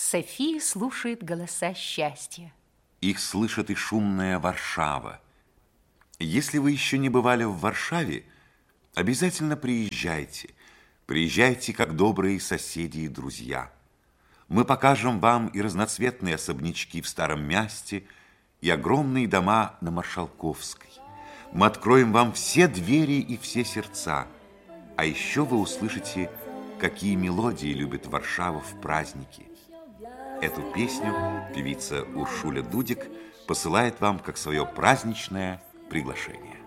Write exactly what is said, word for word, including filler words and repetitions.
София слушает голоса счастья. Их слышит и шумная Варшава. Если вы еще не бывали в Варшаве, обязательно приезжайте. Приезжайте, как добрые соседи и друзья. Мы покажем вам и разноцветные особнячки в Старом Мясте, и огромные дома на Маршалковской. Мы откроем вам все двери и все сердца. А еще вы услышите, какие мелодии любит Варшава в праздники. Эту песню певица Уршуля Дудик посылает вам как свое праздничное приглашение.